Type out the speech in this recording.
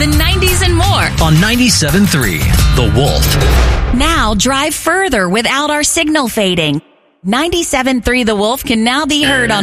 the 90s, and more. On 97.3, The Wolf. Now drive further without our signal fading. 97.3 The Wolf can now be heard on